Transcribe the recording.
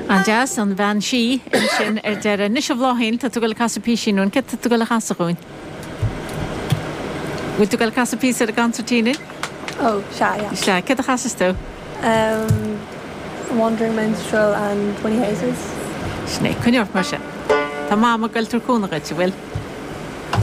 An deas an bhean si sin deire níos bhláhain tá tú goil casapíisiún ce tú goil chasaúin. Bhfuil tú goil casapí a gantartíine? Oh, se. Se ce a chasastó? Wandering Minstrel and 20 Houses. Sné chuneort mar se. Tá máma goil trúna go bhfuil.